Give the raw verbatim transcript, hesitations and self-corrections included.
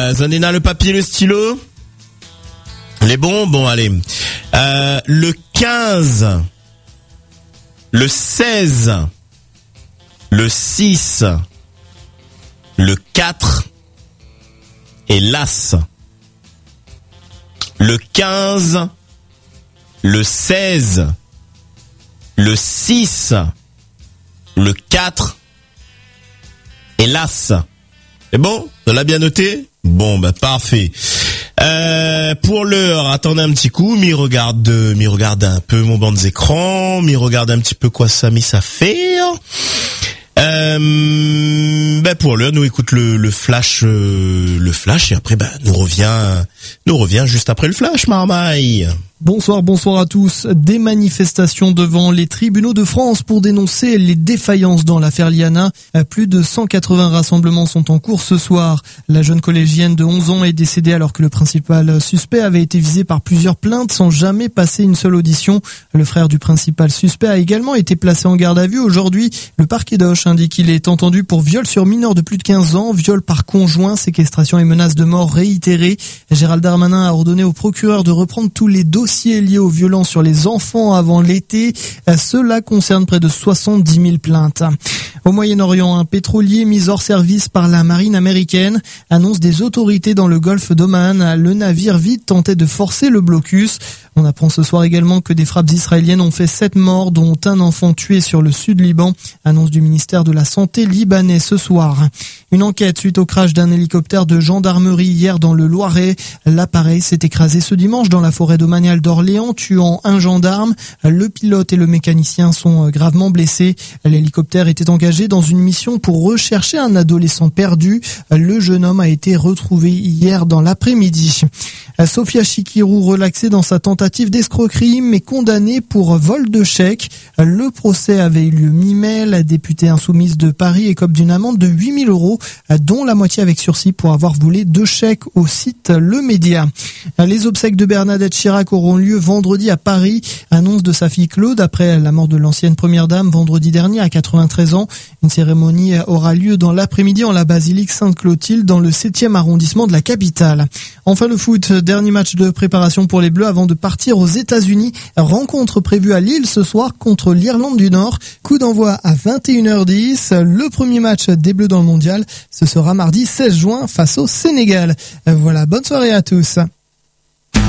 Euh, Zanina, le papier, le stylo. Les bons, bon, allez. Euh, le quinze, le seize, le six, le quatre et l'as. Le quinze, le seize, le six, le quatre et l'as. C'est bon? On l'a bien noté? Bon, bah parfait. Euh, pour l'heure, attendez un petit coup, m'y regarde, m'y regarde un peu mon banc d'écran, m'y regarde un petit peu quoi ça m'y ça fait. Euh, ben pour l'heure, nous écoute le, le flash, euh, le flash et après ben nous revient, nous revient juste après le flash, Marmaille. Bonsoir, bonsoir à tous. Des manifestations devant les tribunaux de France pour dénoncer les défaillances dans l'affaire Liana. Plus de cent quatre-vingts rassemblements sont en cours ce soir. La jeune collégienne de onze ans est décédée alors que le principal suspect avait été visé par plusieurs plaintes sans jamais passer une seule audition. Le frère du principal suspect a également été placé en garde à vue. Aujourd'hui, le parquet d'Auch indique qu'il est entendu pour viol sur mineur de plus de quinze ans, viol par conjoint, séquestration et menace de mort réitérée. Gérald Darmanin a ordonné au procureur de reprendre tous les dossiers liés aux violences sur les enfants avant l'été. Cela concerne près de soixante-dix mille plaintes. Au Moyen-Orient, un pétrolier mis hors service par la marine américaine annonce des autorités dans le golfe d'Oman. Le navire vide tentait de forcer le blocus. On apprend ce soir également que des frappes israéliennes ont fait sept morts, dont un enfant tué sur le sud Liban. Annonce du ministère de la Santé libanais ce soir. Une enquête suite au crash d'un hélicoptère de gendarmerie hier dans le Loiret. L'appareil s'est écrasé ce dimanche dans la forêt domaniale d'Orléans, tuant un gendarme. Le pilote et le mécanicien sont gravement blessés. L'hélicoptère était engagé dans une mission pour rechercher un adolescent perdu. Le jeune homme a été retrouvé hier dans l'après-midi. Sofia Chikirou relaxée dans sa tentative d'escroquerie mais condamnée pour vol de chèque. Le procès avait eu lieu mi-mai. La députée insoumise de Paris écope d'une amende de huit mille euros, dont la moitié avec sursis pour avoir volé deux chèques au site Le Média. Les obsèques de Bernadette Chirac auront lieu vendredi à Paris. Annonce de sa fille Claude après la mort de l'ancienne première dame vendredi dernier à quatre-vingt-treize ans. Une cérémonie aura lieu dans l'après-midi en la basilique Sainte-Clotilde dans le septième arrondissement de la capitale. Enfin le foot, dernier match de préparation pour les Bleus avant de partir aux États-Unis. Rencontre prévue à Lille ce soir contre l'Irlande du Nord. Coup d'envoi à vingt et une heures dix. Le premier match des Bleus dans le mondial, ce sera mardi seize juin face au Sénégal. Voilà, bonne soirée à tous.